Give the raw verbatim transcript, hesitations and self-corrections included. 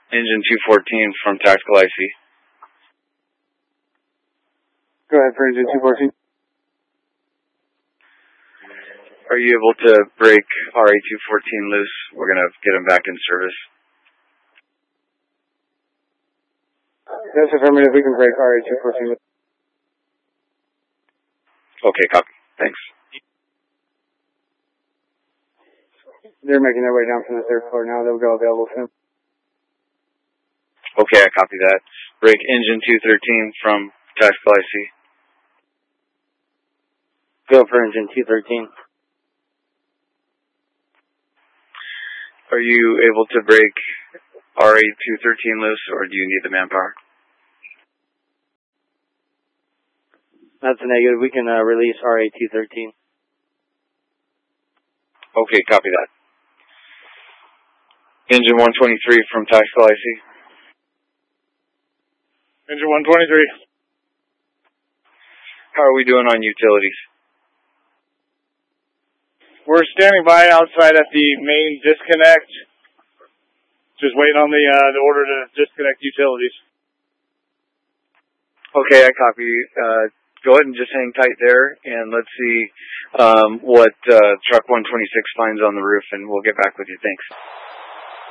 Engine two fourteen from Tactical I C. Go ahead for engine two fourteen. Are you able to break R A two fourteen loose? We're going to get him back in service. That's affirmative. We can break R A two fourteen. Okay, copy. Thanks. They're making their way down from the third floor now. They'll go available soon. Okay, I copy that. Break engine two thirteen from Tactical I C. Go for engine two thirteen. Are you able to break R A two thirteen loose, or do you need the manpower? That's a negative. We can uh, release R A two thirteen. Okay, copy that. Engine one twenty-three from Tactical I C. Engine one twenty-three. How are we doing on utilities? We're standing by outside at the main disconnect. Just waiting on the uh, the order to disconnect utilities. Okay, I copy. Uh, go ahead and just hang tight there, and let's see um, what uh, truck one twenty-six finds on the roof, and we'll get back with you. Thanks.